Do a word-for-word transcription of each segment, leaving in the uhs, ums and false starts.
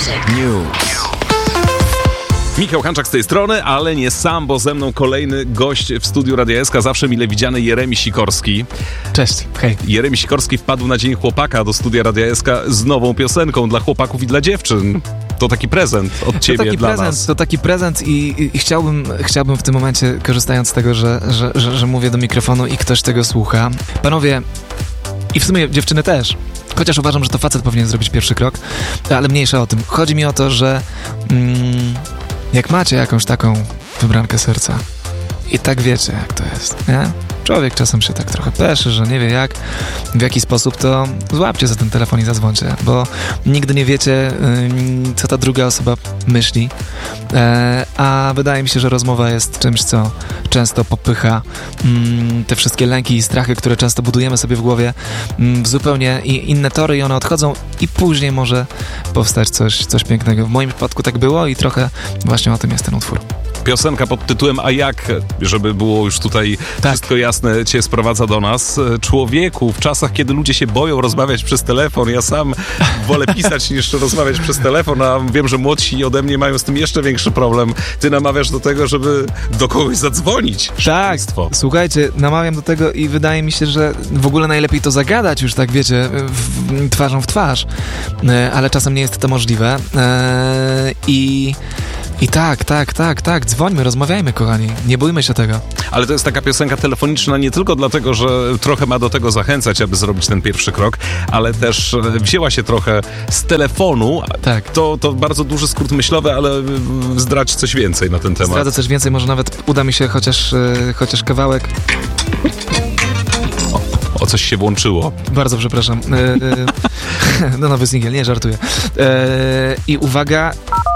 Music News. Michał Hanczak z tej strony, ale nie sam, bo ze mną kolejny gość w studiu Radia S K, zawsze mile widziany Jeremi Sikorski. Cześć, hej. Jeremi Sikorski wpadł na Dzień Chłopaka do studia Radia S K z nową piosenką dla chłopaków i dla dziewczyn. To taki prezent od ciebie to taki dla prezent, nas. To taki prezent i, i chciałbym, chciałbym w tym momencie, korzystając z tego, że, że, że, że mówię do mikrofonu i ktoś tego słucha. Panowie, i w sumie dziewczyny też, chociaż uważam, że to facet powinien zrobić pierwszy krok, ale mniejsza o tym. Chodzi mi o to, że mm, jak macie jakąś taką wybrankę serca i tak wiecie, jak to jest, nie? Człowiek czasem się tak trochę peszy, że nie wie jak, w jaki sposób, to złapcie za ten telefon i zadzwońcie, bo nigdy nie wiecie, yy, co ta druga osoba myśli, e, a wydaje mi się, że rozmowa jest czymś, co często popycha yy, te wszystkie lęki i strachy, które często budujemy sobie w głowie yy, w zupełnie i inne tory i one odchodzą i później może powstać coś, coś pięknego. W moim przypadku tak było i trochę właśnie o tym jest ten utwór. Piosenka pod tytułem A jak, żeby było już tutaj tak. Wszystko jasne, cię sprowadza do nas. Człowieku, w czasach, kiedy ludzie się boją rozmawiać przez telefon, ja sam wolę pisać niż rozmawiać przez telefon, a wiem, że młodsi ode mnie mają z tym jeszcze większy problem. Ty namawiasz do tego, żeby do kogoś zadzwonić. Tak, słuchajcie, namawiam do tego i wydaje mi się, że w ogóle najlepiej to zagadać już tak, wiecie, w, twarzą w twarz, ale czasem nie jest to możliwe i... I tak, tak, tak, tak, dzwońmy, rozmawiajmy, kochani, nie bójmy się tego. Ale to jest taka piosenka telefoniczna nie tylko dlatego, że trochę ma do tego zachęcać, aby zrobić ten pierwszy krok, ale też wzięła się trochę z telefonu. Tak. To, to bardzo duży skrót myślowy, ale zdradź coś więcej na ten temat. Zdradzę coś więcej, może nawet uda mi się chociaż, chociaż kawałek... O, o coś się włączyło. Bardzo przepraszam. No nowy singiel, nie, żartuję. I uwaga...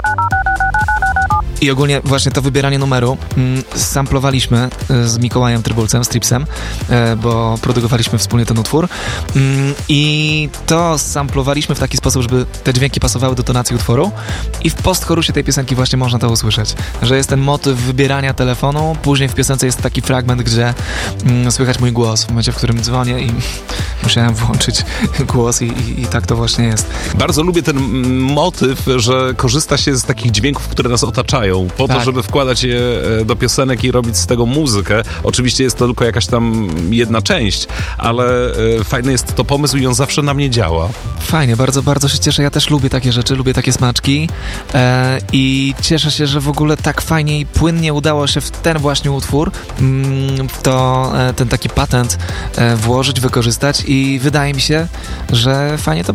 I ogólnie właśnie to wybieranie numeru mm, samplowaliśmy z Mikołajem Trybulcem, z Tripsem, e, bo produkowaliśmy wspólnie ten utwór mm, i to samplowaliśmy w taki sposób, żeby te dźwięki pasowały do tonacji utworu i w postchorusie tej piosenki właśnie można to usłyszeć, że jest ten motyw wybierania telefonu, później w piosence jest taki fragment, gdzie mm, słychać mój głos w momencie, w którym dzwonię i musiałem włączyć głos i, i, i tak to właśnie jest. Bardzo lubię ten motyw, że korzysta się z takich dźwięków, które nas otaczają, po tak. to, żeby wkładać je do piosenek i robić z tego muzykę. Oczywiście jest to tylko jakaś tam jedna część, ale e, fajny jest to pomysł i on zawsze na mnie działa. Fajnie, bardzo, bardzo się cieszę. Ja też lubię takie rzeczy, lubię takie smaczki e, i cieszę się, że w ogóle tak fajnie i płynnie udało się w ten właśnie utwór mm, to e, ten taki patent e, włożyć, wykorzystać i wydaje mi się, że fajnie to